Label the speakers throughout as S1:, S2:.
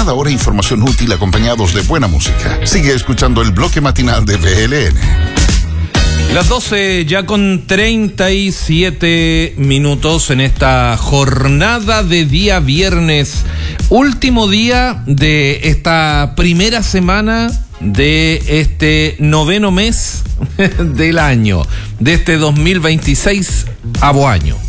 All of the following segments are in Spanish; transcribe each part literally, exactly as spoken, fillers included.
S1: Cada hora información útil acompañados de buena música. Sigue escuchando el bloque matinal de V L N.
S2: Las doce ya con treinta y siete minutos en esta jornada de día viernes. Último día de esta primera semana de este noveno mes del año, de este dos mil veintiséis avo año.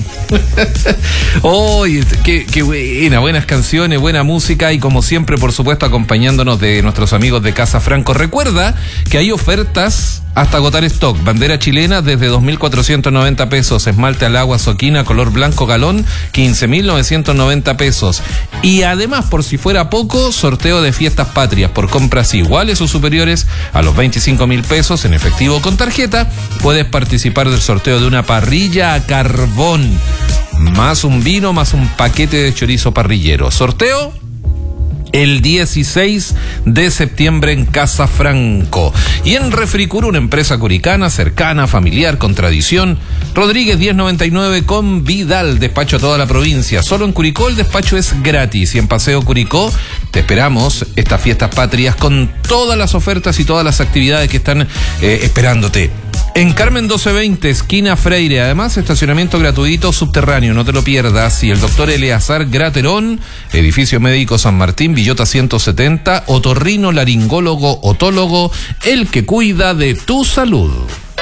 S2: Oh, qué, qué buena, buenas canciones, buena música y como siempre, por supuesto, acompañándonos de nuestros amigos de Casa Franco. Recuerda que hay ofertas hasta agotar stock. Bandera chilena desde dos mil cuatrocientos noventa pesos. Esmalte al agua Soquina color blanco galón quince mil novecientos noventa pesos. Y además, por si fuera poco, sorteo de fiestas patrias por compras iguales o superiores a los veinticinco mil pesos en efectivo con tarjeta. Puedes participar del sorteo de una parrilla a carbón, más un vino, más un paquete de chorizo parrillero. Sorteo el dieciséis de septiembre en Casa Franco. Y en Refricur, una empresa curicana, cercana, familiar, con tradición. Rodríguez diez noventa y nueve con Vidal, despacho a toda la provincia. Solo en Curicó el despacho es gratis. Y en Paseo Curicó te esperamos estas fiestas patrias con todas las ofertas y todas las actividades que están eh, esperándote. En Carmen doce veinte, esquina Freire, además estacionamiento gratuito subterráneo, no te lo pierdas. Y el doctor Eleazar Graterón, edificio médico San Martín, Villota ciento setenta, otorrino, laringólogo, otólogo, el que cuida de tu salud.